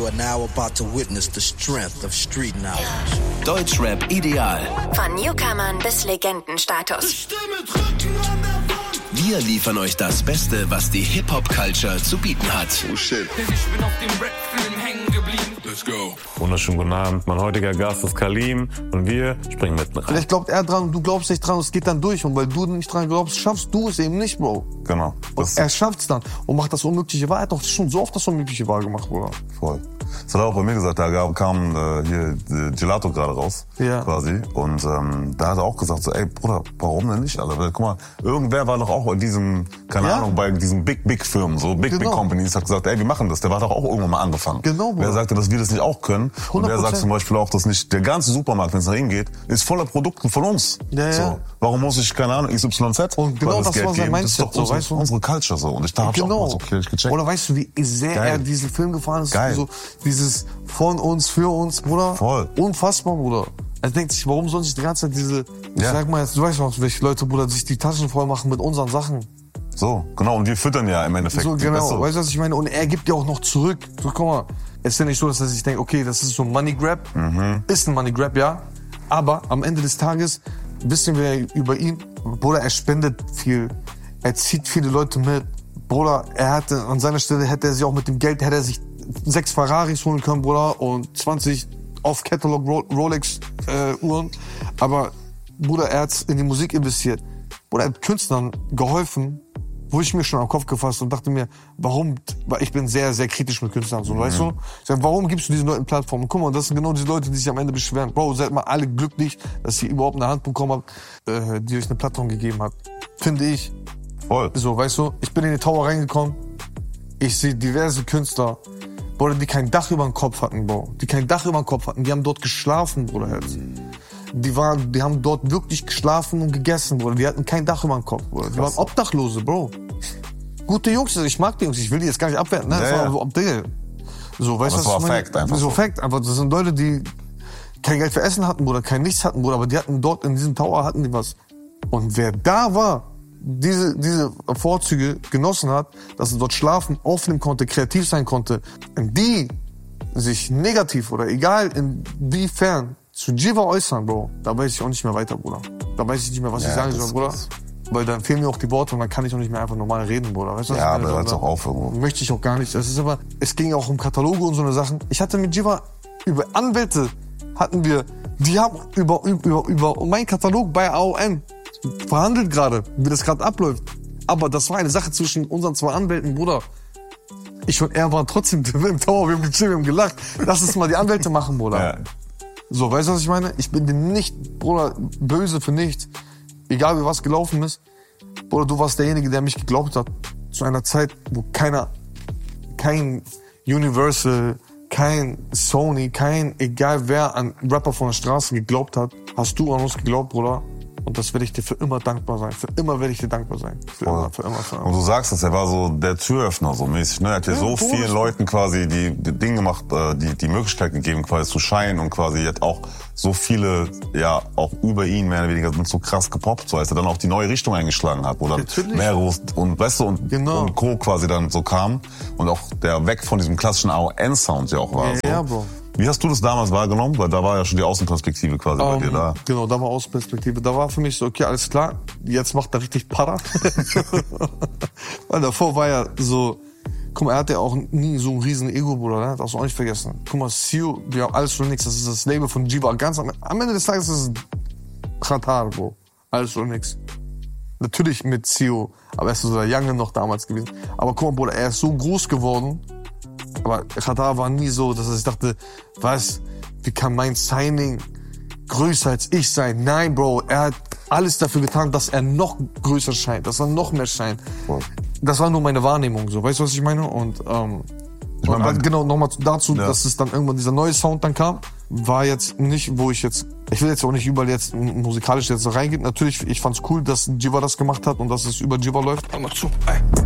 are now about to witness the strength of street knowledge. Deutschrap ideal. Von Newcomern bis Legendenstatus. Wir liefern euch das Beste, was die Hip-Hop-Culture zu bieten hat. Oh shit. Ich bin auf dem Rap-Film hängen geblieben. Let's go. Wunderschönen guten Abend. Mein heutiger Gast ist Kalim und wir springen mitten rein. Vielleicht glaubt er dran und du glaubst nicht dran und es geht dann durch. Und weil du nicht dran glaubst, schaffst du es eben nicht, Bro. Genau. Und er schafft es dann und macht das Unmögliche wahr. Er hat doch schon so oft das Unmögliche wahr gemacht, Bruder. Voll. Das hat er auch bei mir gesagt, da kam hier Gelato gerade raus, ja. Quasi. Und da hat er auch gesagt, so, ey Bruder, warum denn nicht, Alter? Weil, guck mal, irgendwer war doch auch in diesem, keine Ahnung, bei diesen Big Firmen, so Big Companies, hat gesagt, ey, wir machen das. Der war doch auch irgendwann mal angefangen. Genau, Bruder. Wer sagte, dass wir das nicht auch können? 100%. Und wer sagt zum Beispiel auch, dass nicht der ganze Supermarkt, wenn es nach ihm geht, ist voller Produkte von uns. Ja, so. ja. Warum muss ich, keine Ahnung, XYZ? Und genau das war sein Mindset. Das ist doch so, weißt du? unsere Culture so. Und ich da hab's auch mal so gecheckt. Oder weißt du, wie sehr er diesen Film gefahren ist? Geil. So, dieses von uns, für uns, Bruder. Voll. Unfassbar, Bruder. Er denkt sich, warum soll sich die ganze Zeit diese, ich sag mal jetzt, du weißt noch, welche Leute, Bruder, sich die Taschen voll machen mit unseren Sachen. So, genau. Und wir füttern ja im Endeffekt. So, genau. Weißt du, was ich meine? Und er gibt ja auch noch zurück. So, guck mal. Es ist ja nicht so, dass er sich denkt, okay, das ist so ein Money Grab. Ist ein Money Grab, ja. Aber am Ende des Tages wissen wir über ihn, Bruder, er spendet viel. Er zieht viele Leute mit. Bruder, an seiner Stelle hätte er sich auch mit dem Geld, hätte er sich 6 Ferraris holen können, Bruder, und 20 Off-Catalog Rolex Uhren. Aber, Bruder, er hat in die Musik investiert. Bruder, er hat Künstlern geholfen, wo ich mir schon am Kopf gefasst und dachte mir, warum, weil ich bin sehr, sehr kritisch mit Künstlern, so, weißt du? Ich sag, warum gibst du diesen Leuten Plattformen? Guck mal, das sind genau diese Leute, die sich am Ende beschweren. Bro, seid mal alle glücklich, dass ihr überhaupt eine Hand bekommen habt, die euch eine Plattform gegeben hat. Finde ich. Voll. So, weißt du, ich bin in die Tower reingekommen, ich sehe diverse Künstler, Bruder, die kein Dach über dem Kopf hatten, Bro. Die kein Dach über dem Kopf hatten, die haben dort geschlafen, Bruder, jetzt. Die haben dort wirklich geschlafen und gegessen, Bruder. Die hatten kein Dach über dem Kopf, Bruder. Die waren Obdachlose, Bro. Gute Jungs, ich mag die Jungs, ich will die jetzt gar nicht abwerten, ne? Ja, so, weißt du, was war ich meine? Fact einfach. So Fact, einfach. Das sind Leute, die kein Geld für Essen hatten, Bruder, kein nichts hatten, Bruder, aber die hatten dort in diesem Tower hatten die was. Und wer da war, diese Vorzüge genossen hat, dass er dort schlafen, aufnehmen konnte, kreativ sein konnte, die sich negativ oder egal inwiefern zu Jiva äußern, Bro, da weiß ich auch nicht mehr weiter, Bruder. Da weiß ich nicht mehr, was ich sagen soll, Bruder. Weil dann fehlen mir auch die Worte und dann kann ich auch nicht mehr einfach normal reden, Bruder. Weißt du, ja, aber hört's auch auf irgendwo. Möchte ich auch gar nicht. Es ging auch um Kataloge und so eine Sachen. Ich hatte mit Jiva über Anwälte die haben über meinen Katalog bei AON verhandelt gerade, wie das gerade abläuft. Aber das war eine Sache zwischen unseren 2 Anwälten, Bruder. Ich und er waren trotzdem im Tower, wir haben gechillt, wir haben gelacht. Lass es mal die Anwälte machen, Bruder. Ja. So, weißt du, was ich meine? Ich bin dir nicht, Bruder, böse für nichts. Egal, wie was gelaufen ist. Bruder, du warst derjenige, der mich geglaubt hat. Zu einer Zeit, wo kein Universal, kein Sony, egal wer an Rapper von der Straße geglaubt hat, hast du an uns geglaubt, Bruder. Und das werde ich dir für immer dankbar sein. Für immer werde ich dir dankbar sein. Für immer. Und du sagst es, er war so der Türöffner so mäßig. Ne? Er hat dir so vielen Leuten quasi die Dinge gemacht, die Möglichkeit gegeben, quasi zu scheinen und quasi jetzt auch so viele, ja, auch über ihn mehr oder weniger sind so krass gepoppt, so als er dann auch die neue Richtung eingeschlagen hat, wo dann Meros und weißt du, und Co. quasi dann so kam und auch der weg von diesem klassischen AON-Sound ja auch war. Ja, so. Bro. Wie hast du das damals wahrgenommen? Weil da war ja schon die Außenperspektive quasi bei dir da. Genau, da war Außenperspektive. Da war für mich so, okay, alles klar, jetzt macht er richtig Para. Weil davor war ja so, guck mal, er hatte ja auch nie so ein riesen Ego, Bruder, ne? Darfst du auch nicht vergessen. Guck mal, Sio, wir haben alles oder nichts, das ist das Label von Jiva. Ganz am Ende des Tages ist es Qatar, Bro. Alles oder nichts. Natürlich mit Sio, aber er ist so der Young noch damals gewesen. Aber guck mal, Bruder, er ist so groß geworden. Aber Qatar war nie so, dass ich dachte, was, wie kann mein Signing größer als ich sein? Nein, Bro, er hat alles dafür getan, dass er noch größer scheint, dass er noch mehr scheint. Das war nur meine Wahrnehmung, so, weißt du, was ich meine? Und genau, nochmal dazu, dass es dann irgendwann dieser neue Sound dann kam, war jetzt nicht, ich will jetzt auch nicht überall jetzt musikalisch jetzt reingehen. Natürlich, ich fand's cool, dass Jiva das gemacht hat und dass es über Jiva läuft. Hör mal zu, ey.